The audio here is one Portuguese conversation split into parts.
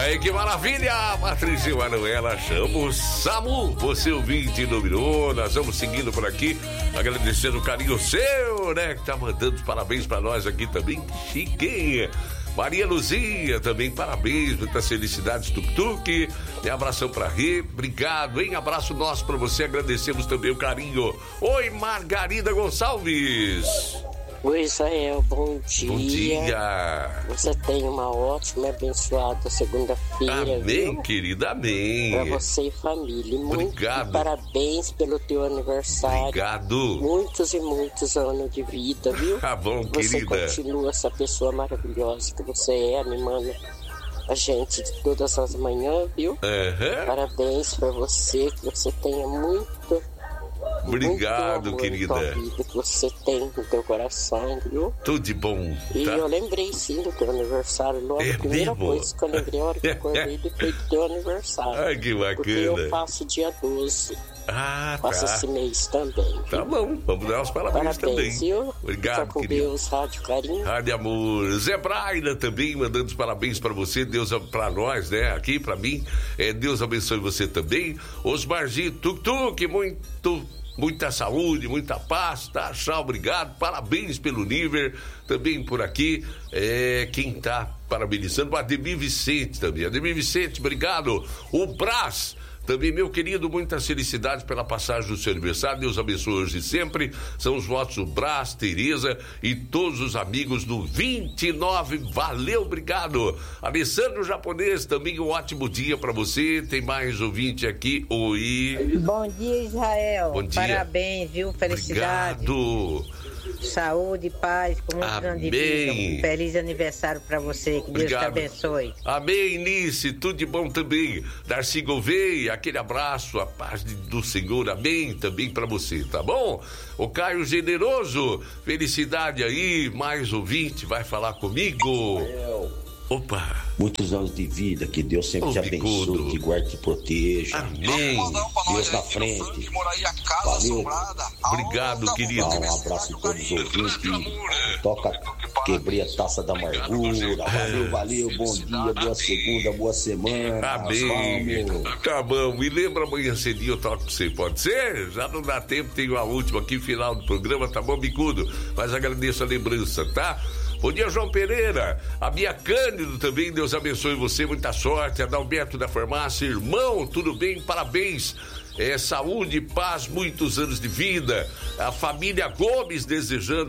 Aí, que maravilha! Patrícia Manuela, chama o Samu, você ouvinte dominou. Nós vamos seguindo por aqui, agradecendo o carinho seu, né? Que tá mandando parabéns pra nós aqui também. Chiquinha. Maria Luzia, também parabéns, muitas felicidades, Tuk-Tuk. E abração pra Rê, obrigado, hein? Abraço nosso pra você, agradecemos também o carinho. Oi, Margarida Gonçalves. Oi, Israel, bom dia. Bom dia. Você tem uma ótima e abençoada segunda-feira. Amém, viu? querida, amém. Pra você e família. Obrigado. Muito parabéns pelo teu aniversário. Obrigado. Muitos e muitos anos de vida, viu? Tá bom, você querida. Você continua essa pessoa maravilhosa que você é, animando a gente de todas as manhãs, viu? Uhum. Parabéns pra você, que você tenha muito... Obrigado, muito querida. amor vida que você tem no teu coração, viu? Tudo de bom. E tá? eu lembrei sim do teu aniversário. Logo, a primeira coisa que eu lembrei a hora que eu acordei foi do teu aniversário. Ai, que bacana. Porque eu faço dia 12. Faço esse mês também. Tá bom, vamos dar os parabéns também. Viu? Obrigado, com querido. Deus, Rádio Carinho. Rádio Amor. Zé Braida também mandando os parabéns pra você, Deus pra nós, né? Aqui pra mim, Deus abençoe você também. Osmarzinho Tuk-Tuk, muita saúde, muita paz, tá? Tchau, obrigado, parabéns pelo nível, também por aqui, quem tá parabenizando, o Ademir Vicente também, Ademir Vicente, obrigado, o Brás, também, meu querido, muitas felicidades pela passagem do seu aniversário, Deus abençoe hoje e sempre, são os votos do Brás, Tereza e todos os amigos do 29, valeu, obrigado. Alessandro Japonês, também um ótimo dia pra você, tem mais ouvinte aqui, oi. Bom dia, Israel. Bom dia. Parabéns, viu? Felicidade. Obrigado. Saúde, paz, com muitos anos de vida. Feliz aniversário pra você, que Deus te abençoe. Amém, Nice, tudo de bom também. Darcy Gouveia, aquele abraço, a paz do Senhor, amém, também pra você, tá bom? O Caio Generoso, felicidade aí, mais ouvinte, vai falar comigo. Opa! Muitos anos de vida, que Deus sempre te abençoe, te guarde, te proteja. Amém. Deus na frente. Valeu. Obrigado, querido. Dá um abraço a todos os ouvintes. Toca Quebrei a Taça da Amargura. Valeu. Bom dia, boa segunda, boa semana. Amém. Tá bom. E lembra amanhã cedinho eu toco pra você, pode ser? Já não dá tempo, tenho a última aqui, final do programa, tá bom, bicudo? Mas agradeço a lembrança, tá? Bom dia, João Pereira. A Bia Cândido também, Deus abençoe você, muita sorte. Adalberto da Farmácia, irmão, tudo bem? Parabéns. Saúde, paz, muitos anos de vida. A família Gomes desejando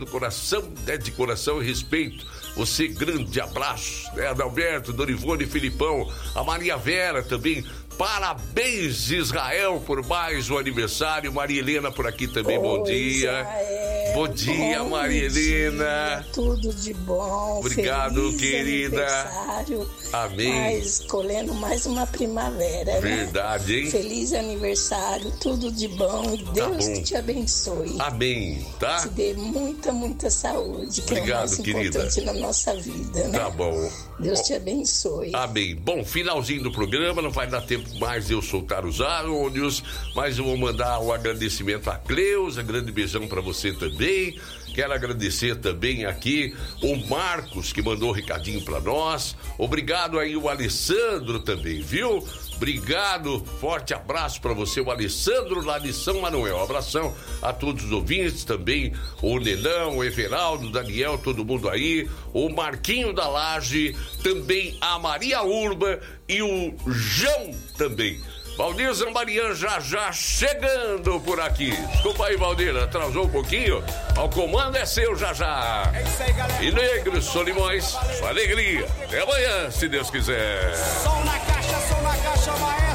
de coração e respeito. Você, grande abraço, né? Adalberto, Dorivone, Filipão, a Maria Vera também. Parabéns, Israel, por mais um aniversário. Maria Helena por aqui também, bom dia. Israel, bom dia, Maria Helena. Tudo de bom. Obrigado, feliz querida. Aniversário. Amém. Escolhendo mais uma primavera. Verdade, né? hein? Feliz aniversário, tudo de bom. E Deus bom. te abençoe. Amém, tá? Te dê muita saúde, que obrigado, é o mais importante querida. na nossa vida, né? Tá bom. Deus te abençoe. Amém. Bom, finalzinho do programa, não vai dar tempo mais de eu soltar os áudios, mas eu vou mandar um agradecimento a Cleusa, grande beijão pra você também. Quero agradecer também aqui o Marcos, que mandou um recadinho pra nós. Obrigado aí o Alessandro também, viu? Obrigado, forte abraço pra você, o Alessandro lá de São Manuel. Abração a todos os ouvintes também, o Nelão, o Everaldo, o Daniel, todo mundo aí, o Marquinho da Laje, também a Maria Urba e o João também. Valdir Zambarian já chegando por aqui. Desculpa aí, Valdir, atrasou um pouquinho. O comando é seu já. É isso aí, galera. E Negros Solimões, sua alegria. Até amanhã, se Deus quiser. Som na caixa, maestro.